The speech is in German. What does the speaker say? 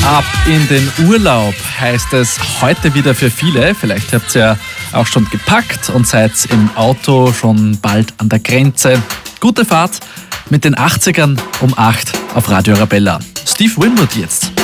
Ab in den Urlaub heißt es heute wieder für viele. Vielleicht habt ihr ja auch schon gepackt und seid im Auto schon bald an der Grenze. Gute Fahrt mit den 80ern um 8 auf Radio Arabella. Steve Winwood jetzt.